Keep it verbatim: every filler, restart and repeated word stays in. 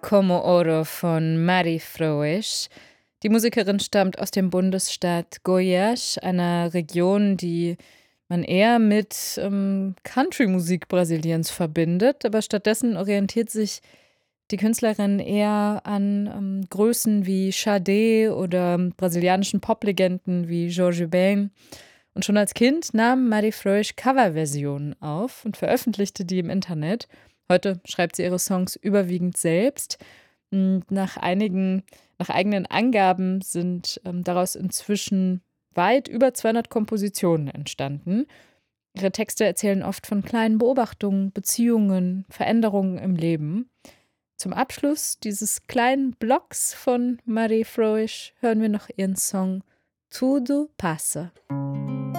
como Oro von Mari Froisch. Die Musikerin stammt aus dem Bundesstaat Goiás, einer Region, die man eher mit ähm, Country-Musik Brasiliens verbindet, aber stattdessen orientiert sich die Künstlerin eher an ähm, Größen wie Sade oder ähm, brasilianischen Poplegenden wie Jorge Ben. Und schon als Kind nahm Mari Froisch Coverversionen auf und veröffentlichte die im Internet. Heute schreibt sie ihre Songs überwiegend selbst. Und nach einigen, nach eigenen Angaben sind ähm, daraus inzwischen weit über zweihundert Kompositionen entstanden. Ihre Texte erzählen oft von kleinen Beobachtungen, Beziehungen, Veränderungen im Leben. Zum Abschluss dieses kleinen Blocks von Mari Froisch hören wir noch ihren Song Tudo Passa.